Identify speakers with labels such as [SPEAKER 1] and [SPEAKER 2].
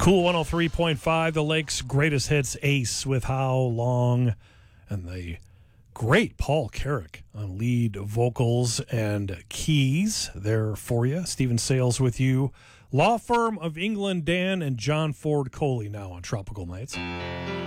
[SPEAKER 1] Cool 103.5, the Lake's greatest hits, Ace with How Long, and the great Paul Carrick on lead vocals and keys there for you. Stephen Sales with you. Law firm of England, Dan and John Ford Coley now on Tropical Nights.